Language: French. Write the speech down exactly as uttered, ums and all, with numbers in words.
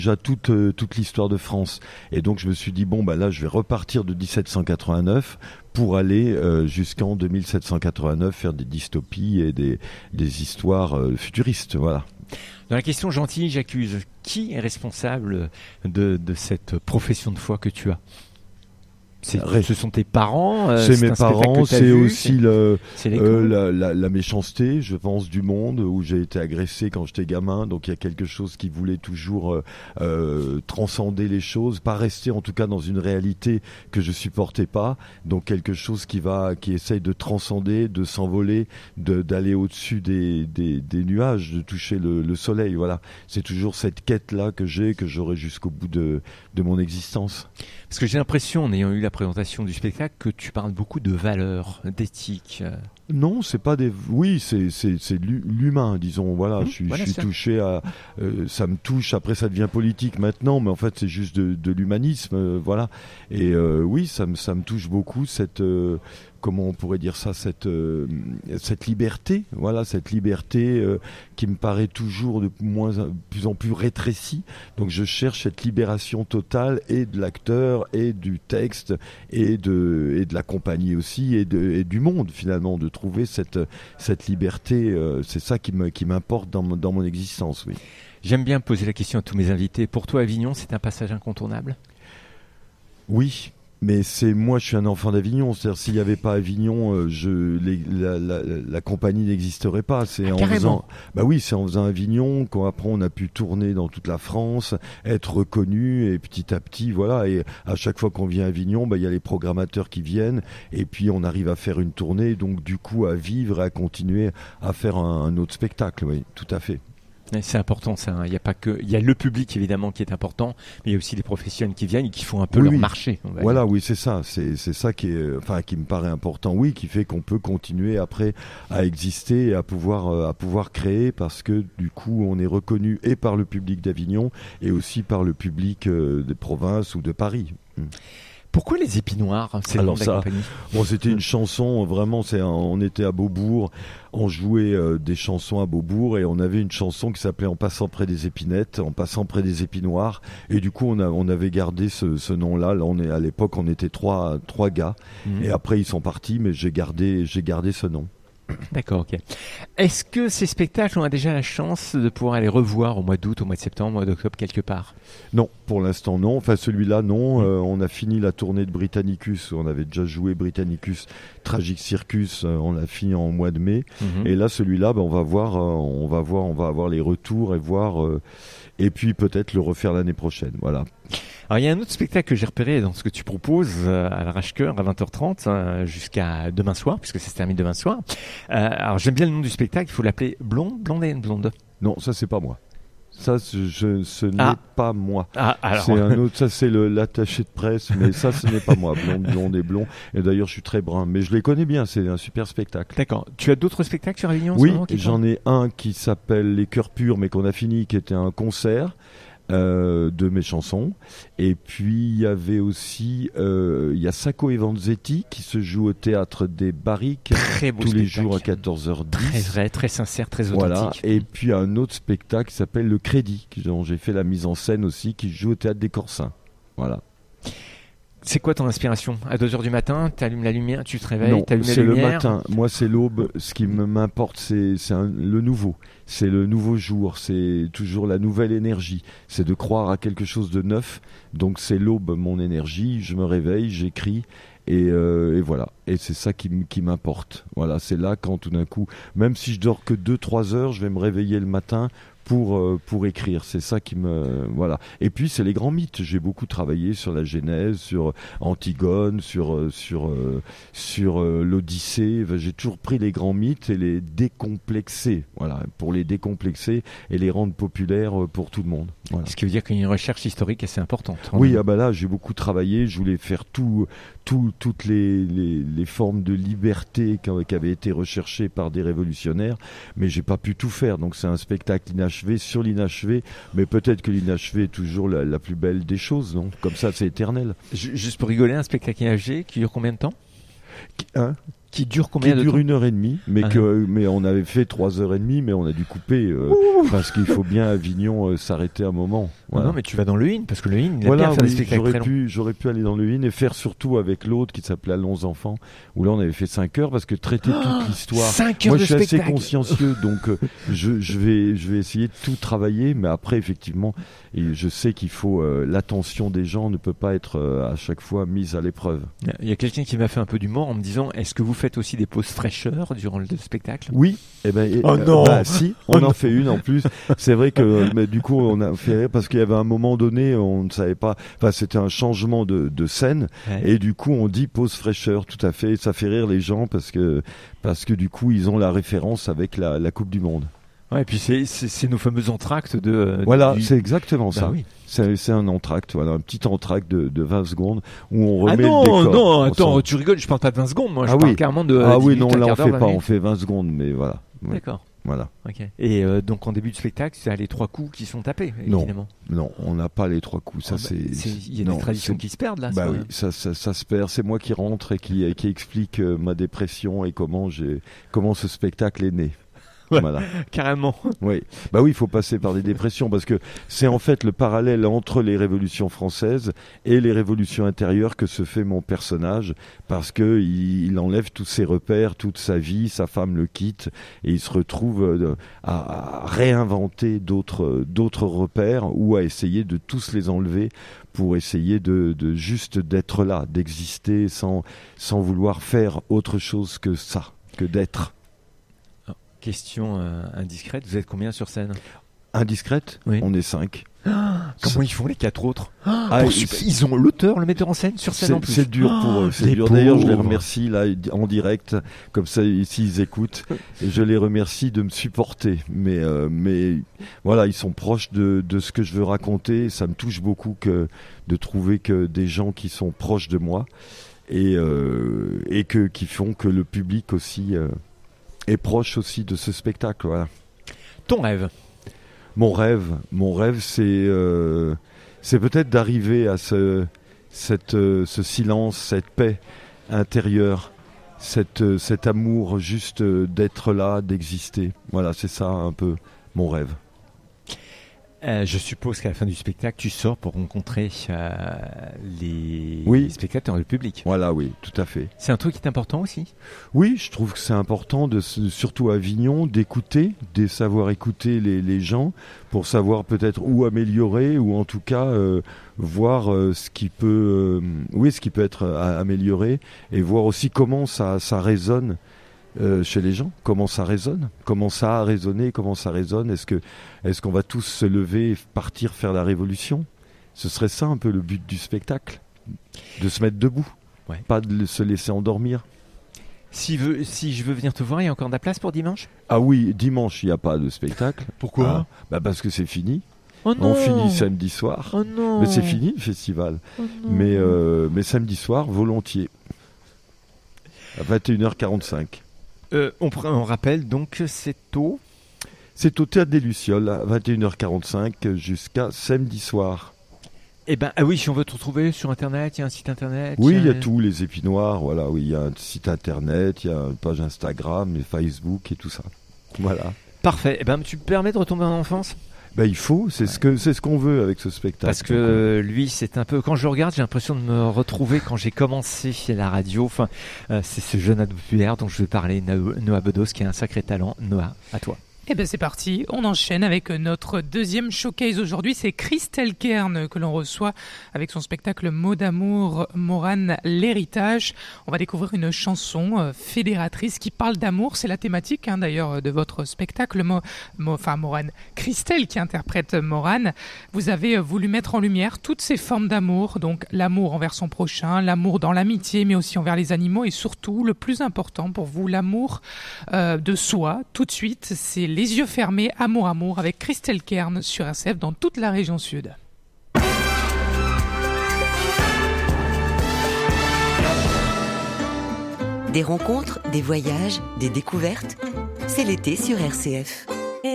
déjà toute, euh, toute l'histoire de France. Et donc je me suis dit, bon, bah là, je vais repartir de dix-sept cent quatre-vingt-neuf pour aller euh, jusqu'en deux mille sept cent quatre-vingt-neuf faire des dystopies et des, des histoires euh, futuristes. Voilà. Dans la question gentille, j'accuse. Qui est responsable de, de cette profession de foi que tu as ? C'est, ce sont tes parents, euh, c'est, c'est mes parents, c'est vu, aussi c'est, le, c'est euh, la, la, la méchanceté, je pense, du monde, où j'ai été agressé quand j'étais gamin. Donc il y a quelque chose qui voulait toujours euh, euh, transcender les choses, pas rester en tout cas dans une réalité que je supportais pas. Donc quelque chose qui va, qui essaye de transcender, de s'envoler, de, d'aller au-dessus des, des, des nuages, de toucher le, le soleil. Voilà, c'est toujours cette quête-là que j'ai, que j'aurai jusqu'au bout de, de mon existence. Parce que j'ai l'impression, en ayant eu la présentation du spectacle, que tu parles beaucoup de valeurs, d'éthique. Non, c'est pas des. Oui, c'est c'est c'est l'humain, disons. Voilà, mmh, je suis voilà, je suis touché à. Euh, ça me touche. Après, ça devient politique maintenant, mais en fait, c'est juste de, de l'humanisme, euh, voilà. Et euh, oui, ça me ça me touche beaucoup cette. Euh, comment on pourrait dire ça, cette euh, cette liberté, voilà, cette liberté euh, qui me paraît toujours de moins de plus en plus rétrécie. Donc je cherche cette libération totale et de l'acteur et du texte et de et de la compagnie aussi et de et du monde finalement, de trouver cette cette liberté. Euh, c'est ça qui me qui m'importe dans mon, dans mon existence. Oui. J'aime bien poser la question à tous mes invités. Pour toi, Avignon, c'est un passage incontournable ? Oui. Mais c'est moi, je suis un enfant d'Avignon. C'est-à-dire, s'il n'y avait pas Avignon, euh, je, les, la, la, la compagnie n'existerait pas. C'est ah, en carrément. faisant, bah oui, c'est en faisant Avignon qu'après on a pu tourner dans toute la France, être reconnu et petit à petit, voilà. Et à chaque fois qu'on vient à Avignon, bah il y a les programmateurs qui viennent et puis on arrive à faire une tournée. Donc du coup, à vivre et à continuer à faire un, un autre spectacle. Oui, tout à fait. C'est important ça, hein. Il y a pas que, il y a le public évidemment qui est important, mais il y a aussi les professionnels qui viennent et qui font un peu oui, leur oui. marché. On va voilà, dire. oui, c'est ça, c'est c'est ça qui est, enfin, qui me paraît important, oui, qui fait qu'on peut continuer après à exister et à pouvoir euh, à pouvoir créer parce que du coup on est reconnu et par le public d'Avignon et aussi par le public euh, des provinces ou de Paris. Hum. Pourquoi les épinoirs ? C'est le nom de la ça, compagnie. Bon, c'était une chanson, vraiment, c'est un, on était à Beaubourg, on jouait euh, des chansons à Beaubourg et on avait une chanson qui s'appelait En passant près des épinettes, en passant près des épinoirs. Et du coup, on, a, on avait gardé ce, ce nom-là. Là, on est, à l'époque, on était trois, trois gars. Mmh. Et après, ils sont partis, mais j'ai gardé, j'ai gardé ce nom. D'accord, ok. Est-ce que ces spectacles ont déjà la chance de pouvoir aller revoir au mois d'août, au mois de septembre, au mois d'octobre, quelque part ? Non, pour l'instant non. Enfin, celui-là, non. Mmh. Euh, on a fini la tournée de Britannicus. On avait déjà joué Britannicus, Tragic Circus. Euh, on l'a fini en mois de mai. Mmh. Et là, celui-là, ben, on va voir, euh, on va voir, on va avoir les retours et voir. Euh, et puis peut-être le refaire l'année prochaine. Voilà. Alors il y a un autre spectacle que j'ai repéré dans ce que tu proposes euh, à l'Arrache-Cœur à vingt heures trente euh, jusqu'à demain soir, puisque ça se termine demain soir. Euh, alors j'aime bien le nom du spectacle, il faut l'appeler Blonde, Blondaine, Blonde. Non, ça c'est pas moi. Ça, je, ce n'est ah. pas moi. Ah, alors. C'est un autre. Ça, c'est le, l'attaché de presse, mais ça, ce n'est pas moi. Blonde, blonde et blond. Et d'ailleurs, je suis très brun, mais je les connais bien. C'est un super spectacle. D'accord. Tu as d'autres spectacles sur Avignon ? Oui, j'en ai un qui s'appelle Les Cœurs Purs, mais qu'on a fini, qui était un concert. Euh, de mes chansons. Et puis il y avait aussi euh, il y a Sacco et Vanzetti qui se joue au théâtre des Barriques très beau tous spectacle. Les jours à quatorze heures dix. Très vrai, très sincère, très authentique. Voilà. Et puis un autre spectacle qui s'appelle Le Crédit, dont j'ai fait la mise en scène aussi, qui se joue au théâtre des Corsins. Voilà. C'est quoi ton inspiration ? À deux heures du matin, tu allumes la lumière, tu te réveilles, non, tu allumes la c'est lumière. le matin. Moi, c'est l'aube. Ce qui m'importe, c'est, c'est un, le nouveau. C'est le nouveau jour. C'est toujours la nouvelle énergie. C'est de croire à quelque chose de neuf. Donc, c'est l'aube, mon énergie. Je me réveille, j'écris. Et, euh, et voilà. Et c'est ça qui, qui m'importe. Voilà. C'est là quand tout d'un coup, même si je dors que deux trois heures, je vais me réveiller le matin pour euh, pour écrire. C'est ça qui me voilà. Et puis c'est les grands mythes. J'ai beaucoup travaillé sur la Genèse, sur Antigone, sur euh, sur euh, sur euh, l'Odyssée. Enfin, j'ai toujours pris les grands mythes et les décomplexer. Voilà, pour les décomplexer et les rendre populaires pour tout le monde. Voilà. Ce qui veut dire qu'il y a une recherche historique assez importante. Oui, ah bah là j'ai beaucoup travaillé. Je voulais faire tout tout toutes les, les les formes de liberté qui avaient été recherchées par des révolutionnaires, mais j'ai pas pu tout faire. Donc c'est un spectacle inachevé sur l'inachevé, mais peut-être que l'inachevé est toujours la, la plus belle des choses, non ? Comme ça, c'est éternel. Juste pour rigoler, un spectacle inachevé qui dure combien de temps ? Hein ? Qui dure combien qui de dure temps une heure et demie, mais Ah. que mais on avait fait trois heures et demie, mais on a dû couper euh, parce qu'il faut bien à Avignon euh, s'arrêter un moment. Voilà. Non, mais tu vas dans le I N, parce que le I N, il a Voilà, bien fait des oui, spectacles j'aurais très longs. pu, j'aurais pu aller dans le I N et faire surtout avec l'autre qui s'appelait Allons enfants, où là on avait fait cinq heures parce que traiter toute l'histoire. cinq heures Moi de je suis assez spectacle. consciencieux, donc euh, je, je vais, je vais essayer de tout travailler, mais après effectivement, et je sais qu'il faut euh, l'attention des gens ne peut pas être euh, à chaque fois mise à l'épreuve. Il y a quelqu'un qui m'a fait un peu d'humour en me disant, est-ce que vous faites aussi des pauses fraîcheur durant le spectacle? Oui, eh ben, et- Oh euh, non. bah, si, on Oh en non. fait une en plus. C'est vrai que mais du coup on a fait rire parce qu'il y avait un moment donné, on ne savait pas. Enfin, c'était un changement de, de scène Ouais. et du coup on dit pause fraîcheur, tout à fait. Ça fait rire les gens parce que parce que du coup ils ont la référence avec la, la Coupe du Monde. Ouais, et puis c'est, c'est, c'est nos fameux entractes de. euh, Voilà, du- c'est exactement Bah ça. oui. C'est, c'est un entracte, voilà, un petit entracte de, de vingt secondes où on Ah remet non, le décor. non, On attends, s'en- tu rigoles, je parle pas de vingt secondes, moi, je Ah parle oui. carrément de. Ah dix oui, minutes, non, un là on quart d'heure, fait vingt pas, on minutes. fait vingt secondes, mais voilà. Ouais, D'accord. Voilà. Ok. Et euh, donc en début de spectacle, c'est les trois coups qui sont tapés, Non. évidemment. Non, on n'a pas les trois coups. Ça, Ah bah, c'est, c'est- Il y a non, des traditions c'est- qui se perdent là. Bah ça. oui, ça, ça, ça se perd. C'est moi qui rentre et qui, et qui explique euh, ma dépression et comment j'ai, comment ce spectacle est né. Ouais. Voilà. Carrément. Oui. Bah oui, il faut passer par des dépressions parce que c'est en fait le parallèle entre les révolutions françaises et les révolutions intérieures que se fait mon personnage parce que il, il enlève tous ses repères, toute sa vie, sa femme le quitte et il se retrouve euh, à, à réinventer d'autres, d'autres repères ou à essayer de tous les enlever pour essayer de, de juste d'être là, d'exister sans, sans vouloir faire autre chose que ça, que d'être. Question euh, indiscrète, vous êtes combien sur scène? Indiscrète, Oui. on est cinq. Comment ils font les quatre autres? Ah, Pour ils- super- Ils ont l'auteur, le metteur en scène sur scène C'est, en plus. c'est dur pour eux, Oh, c'est les dur. D'ailleurs, je les pauvres. remercie là en direct, comme ça ici ils écoutent, et je les remercie de me supporter. Mais, euh, mais voilà, ils sont proches de, de ce que je veux raconter. Ça me touche beaucoup que de trouver que des gens qui sont proches de moi et euh, et que qui font que le public aussi euh, est proche aussi de ce spectacle. Voilà. Ton rêve? Mon rêve, mon rêve, c'est euh, c'est peut-être d'arriver à ce cette euh, ce silence, cette paix intérieure, cette euh, cet amour juste euh, d'être là, d'exister. Voilà, c'est ça un peu mon rêve. Euh, je suppose qu'à la fin du spectacle, tu sors pour rencontrer euh, les... Oui. les spectateurs, le public. Voilà, oui, tout à fait. C'est un truc qui est important aussi. Oui, je trouve que c'est important, de, se- surtout à Avignon, d'écouter, de savoir écouter les, les gens pour savoir peut-être où améliorer ou en tout cas euh, voir euh, ce qui peut, euh, oui, ce qui peut être euh, amélioré et voir aussi comment ça, ça résonne euh, chez les gens, comment ça résonne, comment ça a résonné, comment ça résonne. Est-ce que, est-ce qu'on va tous se lever et partir faire la révolution? Ce serait ça un peu le but du spectacle, de se mettre debout, Ouais. pas de se laisser endormir. Si, veut, si je veux venir te voir, il y a encore de la place pour dimanche? Ah oui, dimanche, il n'y a pas de spectacle. Pourquoi? Ah, bah parce que c'est fini. Oh non. On finit samedi soir. Oh non. Mais c'est fini le festival. Oh non. Mais, euh, mais samedi soir, volontiers. À vingt et une heures quarante-cinq. Euh, on, pr- on rappelle donc c'est tôt. C'est au Théâtre des Lucioles, à vingt et une heures quarante-cinq jusqu'à samedi soir. Eh ben, ah oui, si on veut te retrouver sur Internet, il y a un site Internet. Oui, il y a tous les épinoirs. Voilà, oui, il y a un site internet, il y a une page Instagram, et Facebook et tout ça. Voilà. Parfait. Eh ben, tu me permets de retomber en enfance? Ben, il faut, c'est ce que c'est ce qu'on veut avec ce spectacle. Parce que euh, lui, c'est un peu. Quand je le regarde, j'ai l'impression de me retrouver quand j'ai commencé la radio. Enfin, euh, c'est ce jeune ado populaire dont je vais parler, Noah Noah Bedos, qui a un sacré talent. Noah, à toi. Eh bien c'est parti, on enchaîne avec notre deuxième showcase aujourd'hui, c'est Christelle Kern que l'on reçoit avec son spectacle Mots d'amour, Morane l'héritage. On va découvrir une chanson euh, fédératrice qui parle d'amour, c'est la thématique hein, d'ailleurs de votre spectacle, Mo, Mo, enfin Morane, Christelle qui interprète Morane. Vous avez voulu mettre en lumière toutes ces formes d'amour, donc l'amour envers son prochain, l'amour dans l'amitié mais aussi envers les animaux et surtout le plus important pour vous, l'amour euh, de soi. Tout de suite, c'est Les yeux fermés, Amour Amour avec Christelle Kern sur R C F dans toute la région sud. Des rencontres, des voyages, des découvertes. C'est l'été sur R C F.